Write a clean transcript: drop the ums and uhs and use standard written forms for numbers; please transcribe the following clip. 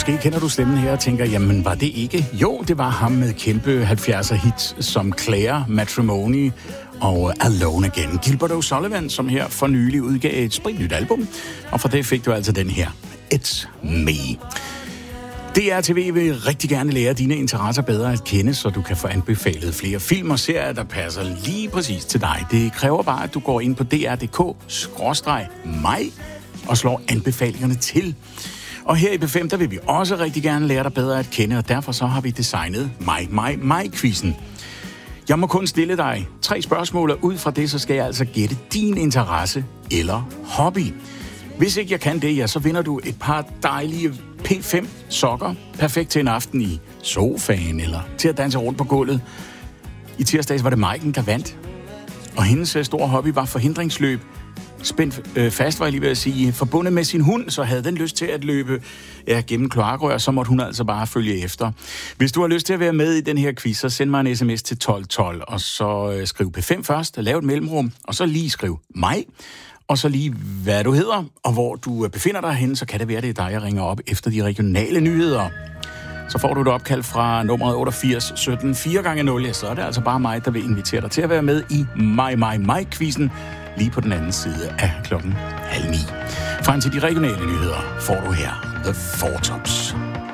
Måske kender du stemmen her og tænker, jamen var det ikke? Jo, det var ham med kæmpe 70'er hits som Claire, Matrimony og Alone Again. Gilbert O'Sullivan, som her for nylig udgav et spritnyt album, og for det fik du altså den her, It's Me. DR-TV vil rigtig gerne lære dine interesser bedre at kende, så du kan få anbefalet flere film og serier, der passer lige præcis til dig. Det kræver bare, at du går ind på dr.dk/mig og slår anbefalingerne til. Og her i B5, der vil vi også rigtig gerne lære dig bedre at kende, og derfor så har vi designet mig-quizzen. Jeg må kun stille dig 3 spørgsmål, og ud fra det, så skal jeg altså gætte din interesse eller hobby. Hvis ikke jeg kan det, ja, så vinder du et par dejlige P5 sokker. Perfekt til en aften i sofaen eller til at danse rundt på gulvet. I tirsdags var det Maiken, der vandt. Og hendes store hobby var forhindringsløb. Spændt fast, var jeg lige ved at sige, forbundet med sin hund, så havde den lyst til at løbe gennem kloakrør, så måtte hun altså bare følge efter. Hvis du har lyst til at være med i den her quiz, så send mig en sms til 1212, og så skriv P5 først, lav et mellemrum, og så lige skriv mig, og så lige hvad du hedder, og hvor du befinder dig henne, så kan det være, det er dig, jeg ringer op efter de regionale nyheder. Så får du et opkald fra nummeret 88 17 4x0, ja, så er det altså bare mig, der vil invitere dig til at være med i mig-quizzen, lige på den anden side af 8:30. Frem til de regionale nyheder får du her The Four Tops.